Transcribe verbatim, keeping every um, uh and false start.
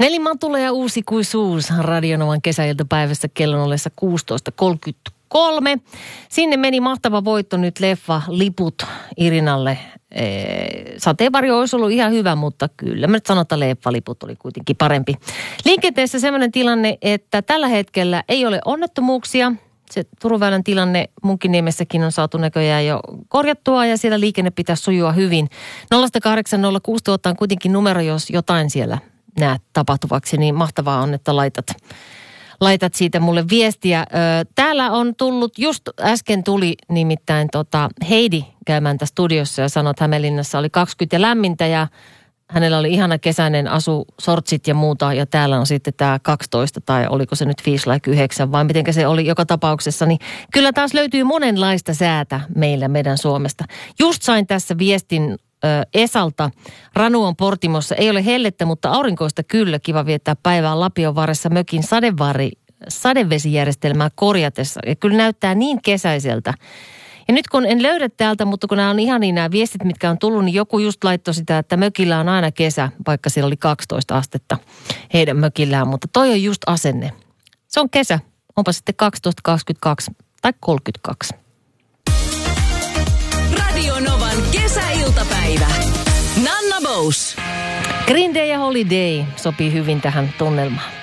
Veli Matula ja uusikuisuus Radionovan kesäiltapäivässä kellon ollessa kuusitoista kolmekymmentäkolme. Sinne meni mahtava voitto nyt leffa Liput Irinalle. Ee, sateenvarjo olisi ollut ihan hyvä, mutta kyllä mä nyt sanon, että leffaliput oli kuitenkin parempi. Liikenteessä sellainen tilanne, että tällä hetkellä ei ole onnettomuuksia. Se Turunväylän tilanne Munkkiniemessäkin on saatu näköjään jo korjattua ja siellä liikenne pitäisi sujua hyvin. nolla kahdeksan nolla kuusi tuhatta on kuitenkin numero, jos jotain siellä näet tapahtuvaksi, niin mahtavaa on, että laitat, laitat siitä mulle viestiä. Täällä on tullut, just äsken tuli nimittäin tota Heidi käymään tässä studiossa ja sanoi, että Hämeenlinnassa oli kaksikymmentä ja lämmintä ja hänellä oli ihana kesäinen asu, sortsit ja muuta ja täällä on sitten tämä kaksitoista tai oliko se nyt viisi like yhdeksän vai mitenkä se oli joka tapauksessa. Niin kyllä taas löytyy monenlaista säätä meillä meidän Suomesta. Just sain tässä viestin Esalta. Ranu on Portimossa. Ei ole hellettä, mutta aurinkoista kyllä. Kiva viettää päivää Lapion varressa mökin sadevari, sadevesijärjestelmää korjatessa. Ja kyllä näyttää niin kesäiseltä. Ja nyt kun en löydä täältä, mutta kun nämä on ihan niin nämä viestit, mitkä on tullut, niin joku just laittoi sitä, että mökillä on aina kesä, vaikka siellä oli kaksitoista astetta heidän mökillään. Mutta toi on just asenne. Se on kesä. Onpa sitten kaksitoista, kaksikymmentäkaksi tai kolmekymmentäkaksi. Radio Novan kesäiltapäivä. Nanna Bous. Green Day ja Holiday sopii hyvin tähän tunnelmaan.